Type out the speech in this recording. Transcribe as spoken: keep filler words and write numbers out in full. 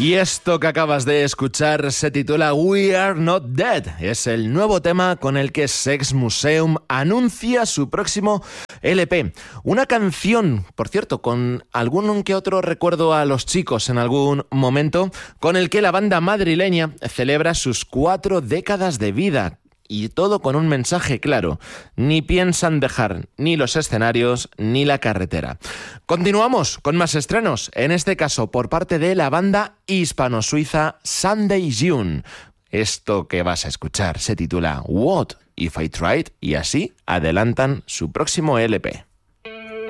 Y esto que acabas de escuchar se titula We Are Not Dead. Es el nuevo tema con el que Sex Museum anuncia su próximo L P. Una canción, por cierto, con algún que otro recuerdo a los chicos en algún momento, con el que la banda madrileña celebra sus cuatro décadas de vida. Y todo con un mensaje claro: ni piensan dejar ni los escenarios ni la carretera. Continuamos con más estrenos, en este caso por parte de la banda hispano-suiza Sunday June. Esto que vas a escuchar se titula What If I Tried, y así adelantan su próximo L P.